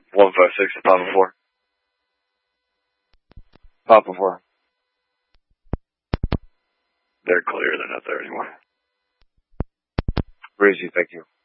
156 to Papa 4. Papa 4. They're clear. They're not there anymore. Breezy, thank you.